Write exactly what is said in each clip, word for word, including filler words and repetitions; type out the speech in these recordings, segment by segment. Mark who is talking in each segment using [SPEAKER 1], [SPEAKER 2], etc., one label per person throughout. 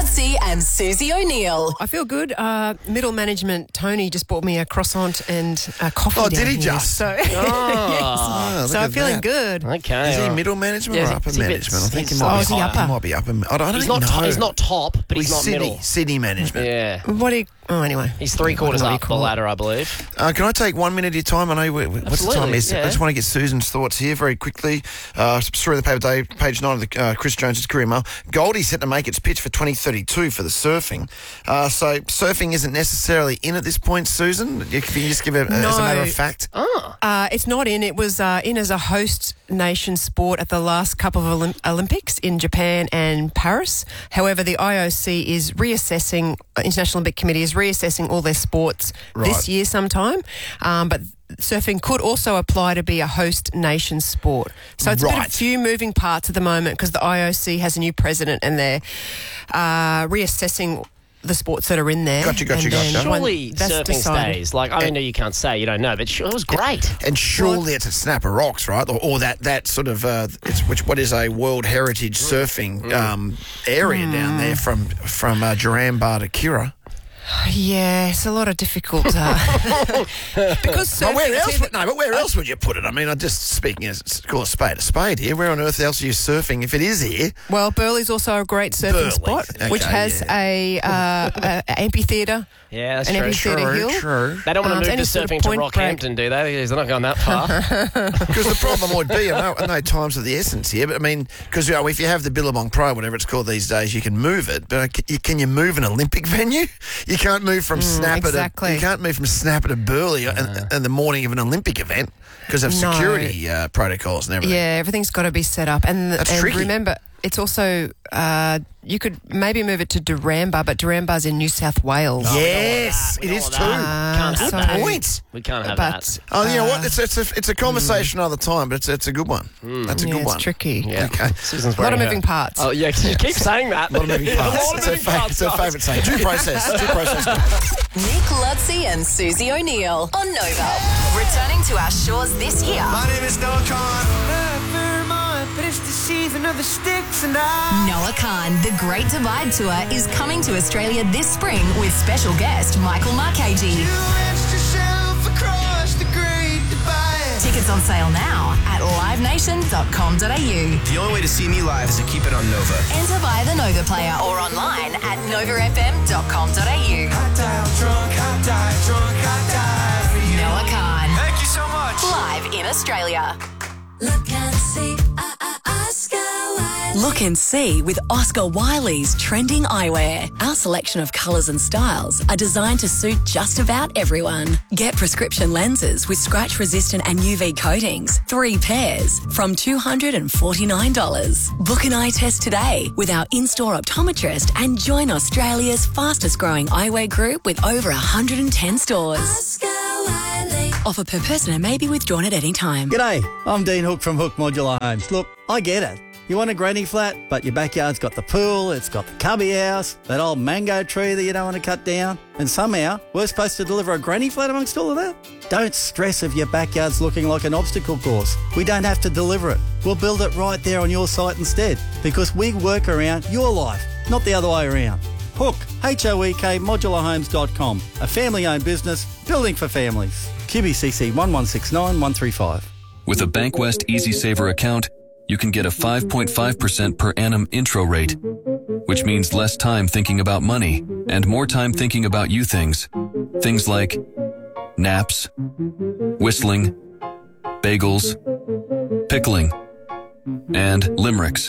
[SPEAKER 1] Ludsey and Susie O'Neill.
[SPEAKER 2] I feel good. Uh, middle management Tony just bought me a croissant and a coffee.
[SPEAKER 3] Oh,
[SPEAKER 2] down
[SPEAKER 3] did he
[SPEAKER 2] here.
[SPEAKER 3] just?
[SPEAKER 2] So,
[SPEAKER 4] Oh.
[SPEAKER 2] yes.
[SPEAKER 3] Oh,
[SPEAKER 2] so
[SPEAKER 3] look
[SPEAKER 2] I'm
[SPEAKER 3] at
[SPEAKER 2] feeling
[SPEAKER 3] that.
[SPEAKER 2] good.
[SPEAKER 4] Okay.
[SPEAKER 3] Is he
[SPEAKER 4] alright.
[SPEAKER 3] middle management
[SPEAKER 4] Yeah,
[SPEAKER 3] or upper
[SPEAKER 4] is he a bit-
[SPEAKER 3] management? I think he
[SPEAKER 4] he's-
[SPEAKER 3] might
[SPEAKER 2] oh,
[SPEAKER 3] be
[SPEAKER 2] is he
[SPEAKER 3] higher.
[SPEAKER 2] upper?
[SPEAKER 3] He might be upper. I don't
[SPEAKER 4] He's
[SPEAKER 3] know.
[SPEAKER 4] not, top, he's not top, but he's,
[SPEAKER 3] He's
[SPEAKER 4] not
[SPEAKER 3] city,
[SPEAKER 4] middle.
[SPEAKER 3] city management.
[SPEAKER 4] Yeah.
[SPEAKER 2] What do you... Oh, anyway.
[SPEAKER 4] He's three quarters
[SPEAKER 2] What do you
[SPEAKER 4] up the
[SPEAKER 2] call it?
[SPEAKER 4] ladder, I believe.
[SPEAKER 3] Uh, can I take one minute of your time? I know we, we- what's the time
[SPEAKER 4] Absolutely,
[SPEAKER 3] is.
[SPEAKER 4] yeah.
[SPEAKER 3] I just want to get Susan's thoughts here very quickly. Uh, story of the paper day, page nine of the uh, Chris Jones's career mail. Goldie's set to make its pitch for twenty thirty-two for the surfing. Uh, so surfing isn't necessarily in at this point, Susan. You- Can you just give it
[SPEAKER 2] No.
[SPEAKER 3] as a matter of fact?
[SPEAKER 4] Oh.
[SPEAKER 2] Uh, it's not in. It was uh, in as a host nation sport at the last couple of Olymp- Olympics in Japan and Paris. However, the I O C is reassessing, uh, International Olympic Committee is reassessing all their sports
[SPEAKER 3] Right.
[SPEAKER 2] this year sometime. Um, but surfing could also apply to be a host nation sport. So it's a bit
[SPEAKER 3] Right.
[SPEAKER 2] of few moving parts at the moment because the I O C has a new president and they're uh, reassessing the sports that are in there.
[SPEAKER 3] Gotcha, gotcha,
[SPEAKER 2] And then
[SPEAKER 3] gotcha.
[SPEAKER 2] when
[SPEAKER 4] Surely
[SPEAKER 2] that's
[SPEAKER 4] surfing
[SPEAKER 2] decided-
[SPEAKER 4] stays. Like, I know you can't say, you don't know, but sure, it was great.
[SPEAKER 3] And surely it's at Snapper Rocks, right? Or, or that, that sort of, uh, it's which what is a World Heritage surfing um, area down there from from uh, Duranbar to Kira.
[SPEAKER 2] Yeah, it's a lot of difficult... Uh, because surfing...
[SPEAKER 3] But where else?
[SPEAKER 2] it's either-
[SPEAKER 3] Would, no, but where else would you put it? I mean, I'm just speaking as call a spade a spade here. Where on earth else are you surfing if it is here?
[SPEAKER 2] Well, Burleigh's also a great surfing
[SPEAKER 3] Burleigh,
[SPEAKER 2] spot,
[SPEAKER 3] okay,
[SPEAKER 2] which has
[SPEAKER 3] yeah.
[SPEAKER 2] a, uh, a, a amphitheatre.
[SPEAKER 4] Yeah, that's
[SPEAKER 2] An
[SPEAKER 4] true.
[SPEAKER 2] amphitheatre
[SPEAKER 3] True,
[SPEAKER 2] hill.
[SPEAKER 3] true.
[SPEAKER 4] They don't want
[SPEAKER 2] Um,
[SPEAKER 4] to move
[SPEAKER 2] and
[SPEAKER 4] the
[SPEAKER 2] it's sort of
[SPEAKER 4] surfing to
[SPEAKER 2] point
[SPEAKER 4] Rockhampton, do they? Because they're not going that far.
[SPEAKER 3] Because the problem would be, I know, I know times of the essence here, but I mean, because you know, if you have the Billabong Pro, whatever it's called these days, you can move it. But uh, can you, can you move an Olympic venue? You can't move from Snapper
[SPEAKER 2] exactly.
[SPEAKER 3] to you can't move from Snapper to Burleigh in, in the morning of an Olympic event because of
[SPEAKER 2] No.
[SPEAKER 3] security uh, protocols and everything.
[SPEAKER 2] Yeah, everything's got to be set up. And,
[SPEAKER 3] That's
[SPEAKER 2] and
[SPEAKER 3] tricky.
[SPEAKER 2] remember, it's also... Uh, you could maybe move it to Duranbar, but Duranbar's in New South Wales.
[SPEAKER 3] Yes,
[SPEAKER 4] We
[SPEAKER 3] it
[SPEAKER 4] don't
[SPEAKER 3] is
[SPEAKER 4] want
[SPEAKER 3] too.
[SPEAKER 4] that. Can't have
[SPEAKER 2] so-
[SPEAKER 4] that.
[SPEAKER 3] Point.
[SPEAKER 4] We can't have
[SPEAKER 2] But...
[SPEAKER 4] that.
[SPEAKER 3] Oh, you know what?
[SPEAKER 2] uh,
[SPEAKER 3] It's it's a, it's a conversation another time, but it's it's a good one. That's a
[SPEAKER 2] yeah,
[SPEAKER 3] good
[SPEAKER 2] it's
[SPEAKER 3] one.
[SPEAKER 2] tricky.
[SPEAKER 4] Yeah.
[SPEAKER 3] Okay.
[SPEAKER 4] Susan's
[SPEAKER 2] A lot of
[SPEAKER 4] wearing
[SPEAKER 2] moving
[SPEAKER 4] her-
[SPEAKER 2] parts.
[SPEAKER 4] Oh, yeah, you keep saying that.
[SPEAKER 3] A lot of moving parts.
[SPEAKER 4] A lot of
[SPEAKER 3] It's her
[SPEAKER 4] moving
[SPEAKER 3] fa-
[SPEAKER 4] parts,
[SPEAKER 3] it's her
[SPEAKER 4] guys.
[SPEAKER 3] favourite saying. Due process. Due process.
[SPEAKER 1] Nick Ludsey and Susie O'Neill on Nova. Returning to our shores this year.
[SPEAKER 5] My name is Noah Khan. But it's the season of the sticks and I...
[SPEAKER 1] Noah Khan, The Great Divide Tour is coming to Australia this spring with special guest Michael Marchese.
[SPEAKER 5] You launched yourself across the Great Divide.
[SPEAKER 1] Tickets on sale now at live nation dot com dot a u.
[SPEAKER 6] The only way to see me live is to keep it on Nova.
[SPEAKER 1] Enter via the Nova player or online at nova f m dot com dot a u.
[SPEAKER 5] I die drunk, I die drunk, I die for you.
[SPEAKER 1] Noah Khan,
[SPEAKER 5] Thank you so much.
[SPEAKER 1] live in Australia.
[SPEAKER 7] Look and see, uh, uh, Oscar Wilde.
[SPEAKER 8] Look and see with Oscar Wiley's trending eyewear. Our selection of colours and styles are designed to suit just about everyone. Get prescription lenses with scratch-resistant and U V coatings, three pairs, from two hundred forty-nine dollars. Book an eye test today with our in-store optometrist and join Australia's fastest-growing eyewear group with over one hundred ten stores.
[SPEAKER 7] Oscar Wiley.
[SPEAKER 8] Offer per person and may be withdrawn at any time.
[SPEAKER 9] G'day, I'm Dean Hook from Hook Modular Homes. Look, I get it. You want a granny flat, but your backyard's got the pool, it's got the cubby house, that old mango tree that you don't want to cut down, and somehow we're supposed to deliver a granny flat amongst all of that? Don't stress if your backyard's looking like an obstacle course. We don't have to deliver it. We'll build it right there on your site instead, because we work around your life, not the other way around. Hook, H O E K, modular homes dot com, a family-owned business building for families. Q B C C one one six nine one three five.
[SPEAKER 10] With a Bankwest Easy Saver account, you can get a five point five percent per annum intro rate, which means less time thinking about money and more time thinking about you things. Things like naps, whistling, bagels, pickling, and limericks.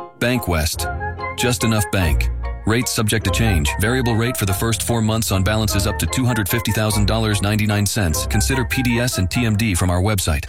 [SPEAKER 10] Bankwest. Just enough bank. Rates subject to change. Variable rate for the first four months on balances up to two hundred fifty thousand dollars and ninety-nine cents. Consider P D S and T M D from our website.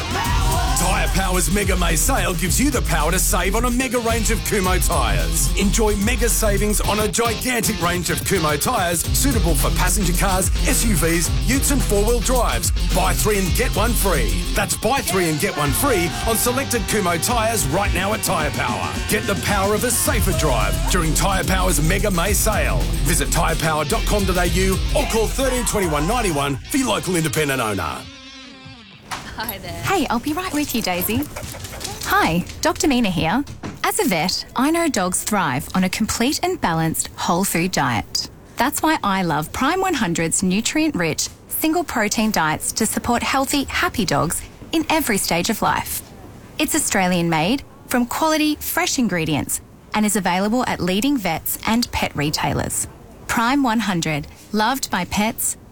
[SPEAKER 11] Tyre Power's Mega May sale gives you the power to save on a mega range of Kumho tyres. Enjoy mega savings on a gigantic range of Kumho tyres suitable for passenger cars, S U Vs, utes and four-wheel drives. Buy three and get one free. That's buy three and get one free on selected Kumho tyres right now at Tyre Power. Get the power of a safer drive during Tyre Power's Mega May sale. Visit tyre power dot com dot a u or call thirteen twenty-one ninety-one for your local independent owner.
[SPEAKER 12] Hi there. Hey, I'll be right with you, Daisy. Hi, Doctor Mina here. As a vet, I know dogs thrive on a complete and balanced whole food diet. That's why I love Prime one hundred's nutrient-rich, single protein diets to support healthy, happy dogs in every stage of life. It's Australian-made, from quality, fresh ingredients, and is available at leading vets and pet retailers. Prime one hundred, loved by pets,